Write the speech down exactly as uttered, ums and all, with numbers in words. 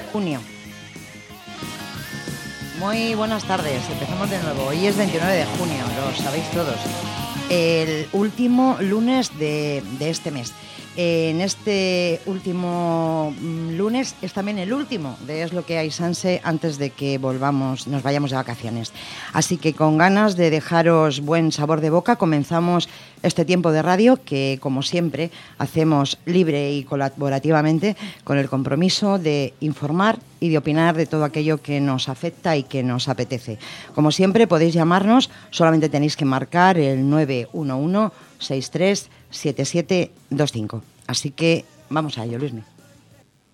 junio. Muy buenas tardes, empezamos de nuevo. Hoy es veintinueve de junio, lo sabéis todos. El último lunes de, de este mes. En este último lunes es también el último de Es lo que hay, Sanse, antes de que volvamos, nos vayamos de vacaciones. Así que con ganas de dejaros buen sabor de boca, comenzamos este tiempo de radio que, como siempre, hacemos libre y colaborativamente con el compromiso de informar y de opinar de todo aquello que nos afecta y que nos apetece. Como siempre, podéis llamarnos, solamente tenéis que marcar el nueve uno uno seis tres siete siete dos cinco. Así que vamos a ello, Luismi.